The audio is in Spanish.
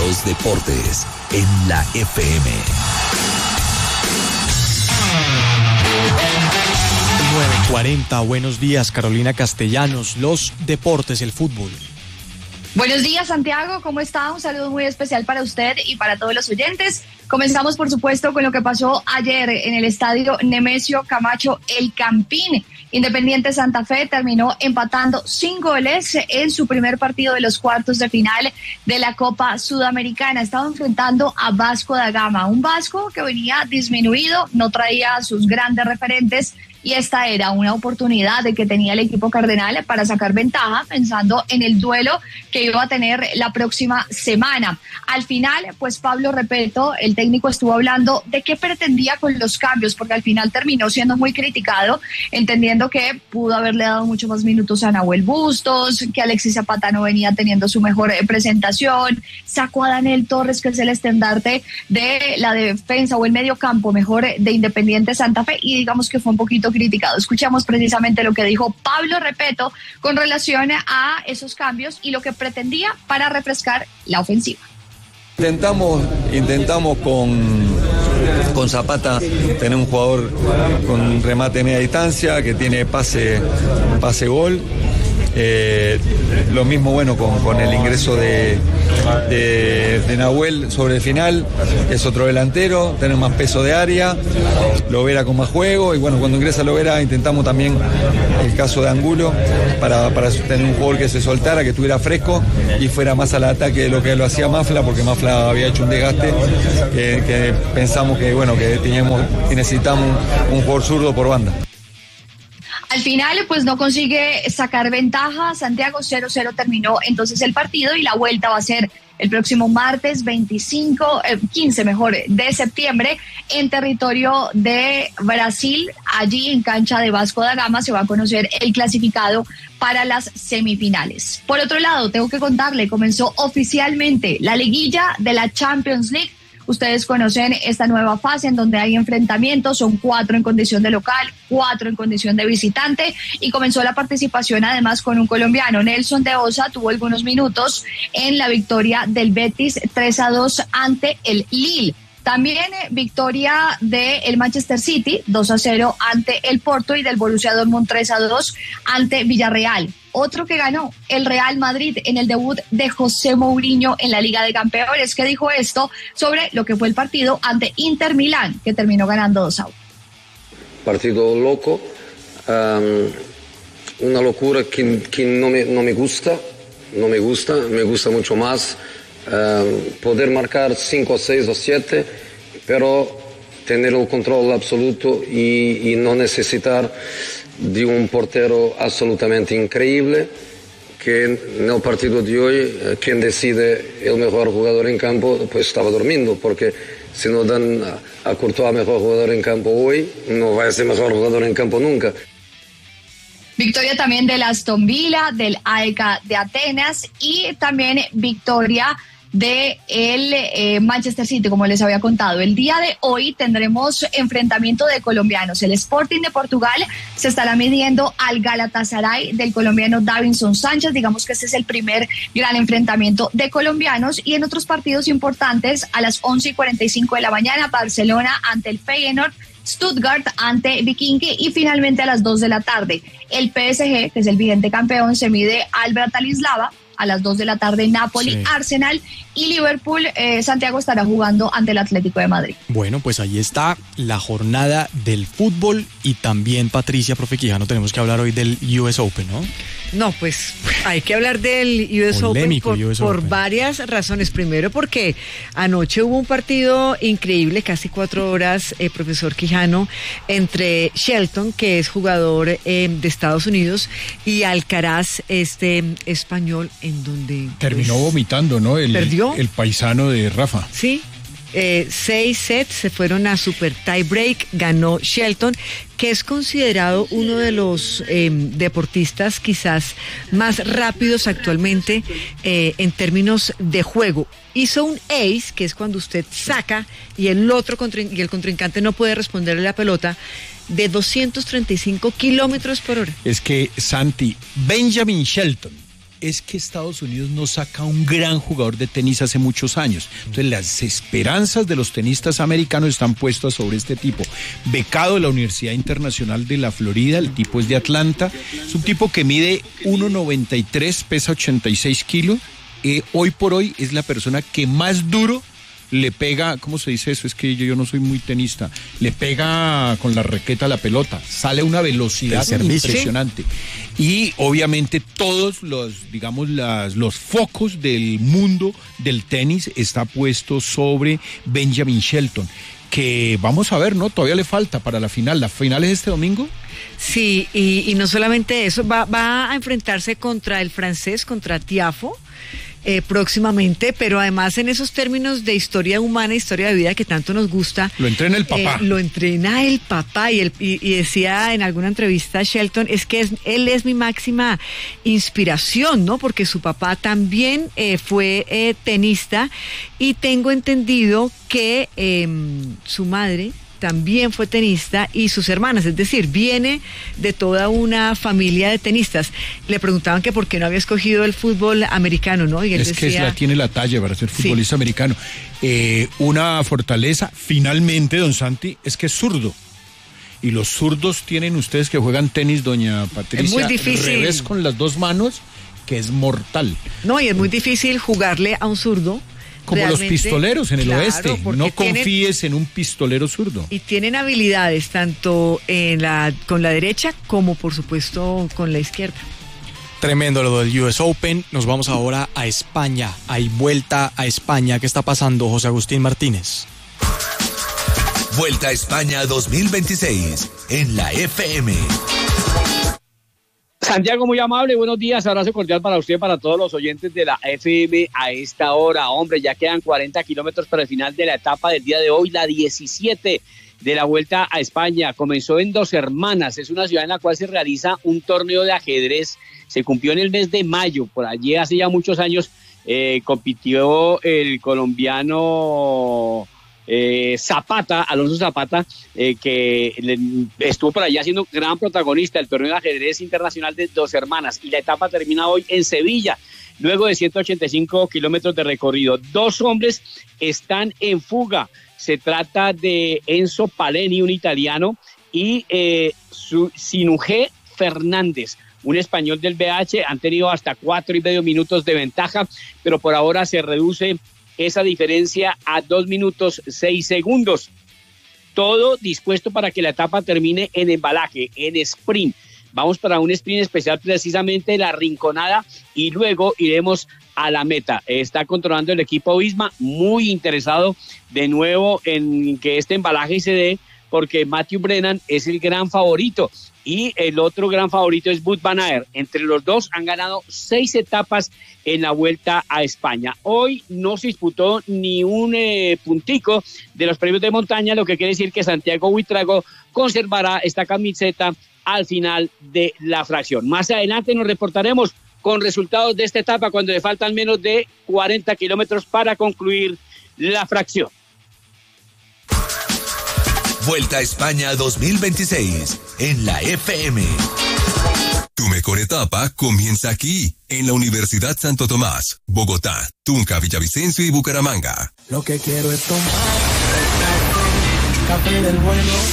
Los deportes en la FM. 9:40, buenos días, Carolina Castellanos, los deportes, el fútbol. Buenos días, Santiago, ¿cómo está? Un saludo muy especial para usted y para todos los oyentes. Comenzamos, por supuesto, con lo que pasó ayer en el estadio Nemesio Camacho El Campín. Independiente Santa Fe terminó empatando 5 goles en su primer partido de los cuartos de final de la Copa Sudamericana. Estaba enfrentando a Vasco da Gama, un Vasco que venía disminuido, no traía a sus grandes referentes, y esta era una oportunidad de que tenía el equipo cardenal para sacar ventaja, pensando en el duelo que iba a tener la próxima semana. Al final, pues Pablo Repeto, el técnico, estuvo hablando de qué pretendía con los cambios, porque al final terminó siendo muy criticado, entendiendo que pudo haberle dado mucho más minutos a Nahuel Bustos, que Alexis Zapata no venía teniendo su mejor presentación, sacó a Daniel Torres, que es el estandarte de la defensa o el medio campo mejor de Independiente Santa Fe, y digamos que fue un poquito criticado. Escuchamos precisamente lo que dijo Pablo Repeto con relación a esos cambios y lo que pretendía para refrescar la ofensiva. Intentamos con Zapata tener un jugador con remate de media distancia, que tiene pase gol. Lo mismo, bueno, con el ingreso de Nahuel sobre el final, que es otro delantero, tener más peso de área, Lovera con más juego, y bueno, cuando ingresa Lovera intentamos también el caso de Angulo para tener un jugador que se soltara, que estuviera fresco y fuera más al ataque de lo que lo hacía Mafla, porque Mafla había hecho un desgaste que pensamos que, bueno, que necesitamos un jugador zurdo por banda. Al final, pues no consigue sacar ventaja. Santiago 0-0 terminó entonces el partido, y la vuelta va a ser el próximo martes 15 de septiembre en territorio de Brasil. Allí en cancha de Vasco da Gama se va a conocer el clasificado para las semifinales. Por otro lado, tengo que contarle, comenzó oficialmente la liguilla de la Champions League. Ustedes conocen esta nueva fase en donde hay enfrentamientos, son 4 en condición de local, 4 en condición de visitante, y comenzó la participación además con un colombiano. Nelson de Osa tuvo algunos minutos en la victoria del Betis 3-2 ante el Lille. También victoria del Manchester City 2-0 ante el Porto, y del Borussia Dortmund 3-2 ante Villarreal. Otro que ganó, el Real Madrid, en el debut de José Mourinho en la Liga de Campeones, que dijo esto sobre lo que fue el partido ante Inter Milán, que terminó ganando 2-1. Partido loco, una locura que no me gusta, me gusta mucho más poder marcar 5, 6 o 7, pero tener el control absoluto y no necesitar de un portero absolutamente increíble, que en el partido de hoy quien decide el mejor jugador en campo pues estaba durmiendo, porque si no dan a Courtois mejor jugador en campo hoy, no va a ser mejor jugador en campo nunca. Victoria también del Aston Villa, del AEK de Atenas, y también victoria de el Manchester City, como les había contado. El día de hoy tendremos enfrentamiento de colombianos. El Sporting de Portugal se estará midiendo al Galatasaray del colombiano Davinson Sánchez. Digamos que este es el primer gran enfrentamiento de colombianos. Y en otros partidos importantes, a las 11:45 de la mañana, Barcelona ante el Feyenoord, Stuttgart ante Vikinge, y finalmente a las 2 de la tarde, el PSG, que es el vigente campeón, se mide al Bratislava. A las 2 de la tarde, Napoli, sí. Arsenal y Liverpool. Santiago estará jugando ante el Atlético de Madrid. Bueno, pues ahí está la jornada del fútbol, y también, Patricia, profe Quijano, tenemos que hablar hoy del US Open, ¿no? No, pues hay que hablar del US Open por varias razones. Primero, porque anoche hubo un partido increíble, casi 4 horas, profesor Quijano, entre Shelton, que es jugador de Estados Unidos, y Alcaraz, español, en donde terminó vomitando, ¿no? Perdió. El paisano de Rafa. Sí. 6 sets se fueron a super tie break, ganó Shelton, que es considerado uno de los deportistas quizás más rápidos actualmente en términos de juego. Hizo un ace, que es cuando usted saca y el contrincante no puede responderle la pelota, de 235 kilómetros por hora. Es que, Santi, Benjamin Shelton es que Estados Unidos no saca un gran jugador de tenis hace muchos años. Entonces las esperanzas de los tenistas americanos están puestas sobre este tipo. Becado de la Universidad Internacional de la Florida, el tipo es de Atlanta, es un tipo que mide 1.93, pesa 86 kilos. Hoy por hoy es la persona que más duro le pega, ¿cómo se dice eso? Es que yo no soy muy tenista. Le pega con la raqueta a la pelota. Sale a una velocidad impresionante. ¿Sí? Y obviamente todos los, digamos, los focos del mundo del tenis está puesto sobre Benjamin Shelton. Que vamos a ver, ¿no? Todavía le falta para la final. ¿La final es este domingo? Sí, y no solamente eso, va a enfrentarse contra el francés, contra Tiafoe. Próximamente, pero además en esos términos de historia humana, historia de vida que tanto nos gusta. Lo entrena el papá. Lo entrena el papá y decía en alguna entrevista Shelton, es que él es mi máxima inspiración, ¿no? Porque su papá también fue tenista y tengo entendido que su madre también fue tenista y sus hermanas, es decir, viene de toda una familia de tenistas. Le preguntaban que por qué no había escogido el fútbol americano, ¿no? Y él decía, que tiene la talla para ser futbolista americano. Una fortaleza, finalmente, don Santi, es que es zurdo. Y los zurdos tienen ustedes que juegan tenis, doña Patricia, es muy difícil. Revés con las dos manos, que es mortal. No, y es muy difícil jugarle a un zurdo. Como los pistoleros en el oeste, no confíes en un pistolero zurdo. Y tienen habilidades tanto con la derecha como por supuesto con la izquierda. Tremendo lo del US Open. Nos vamos ahora a España. Hay vuelta a España. ¿Qué está pasando, José Agustín Martínez? Vuelta a España 2026 en la FM. Santiago, muy amable, buenos días, abrazo cordial para usted y para todos los oyentes de la FM a esta hora. Hombre, ya quedan 40 kilómetros para el final de la etapa del día de hoy, la 17 de la Vuelta a España. Comenzó en Dos Hermanas, es una ciudad en la cual se realiza un torneo de ajedrez. Se cumplió en el mes de mayo, por allí hace ya muchos años compitió el colombiano Alonso Zapata, que estuvo por allá siendo gran protagonista del torneo de ajedrez internacional de Dos Hermanas, y la etapa termina hoy en Sevilla, luego de 185 kilómetros de recorrido. Dos hombres están en fuga, se trata de Enzo Paleni, un italiano, y Sinuje Fernández, un español del BH. Han tenido hasta 4.5 minutos de ventaja, pero por ahora se reduce esa diferencia a 2 minutos 6 segundos. Todo dispuesto para que la etapa termine en embalaje, en sprint. Vamos para un sprint especial, precisamente la Rinconada, y luego iremos a la meta. Está controlando el equipo Visma, muy interesado de nuevo en que este embalaje se dé, porque Matthew Brennan es el gran favorito y el otro gran favorito es Wout van Aert. Entre los dos han ganado 6 etapas en la Vuelta a España. Hoy no se disputó ni un puntico de los premios de montaña, lo que quiere decir que Santiago Buitrago conservará esta camiseta al final de la fracción. Más adelante nos reportaremos con resultados de esta etapa cuando le faltan menos de 40 kilómetros para concluir la fracción. Vuelta a España 2026 en la FM. Tu mejor etapa comienza aquí, en la Universidad Santo Tomás, Bogotá, Tunja, Villavicencio y Bucaramanga. Lo que quiero es tomar café del bueno.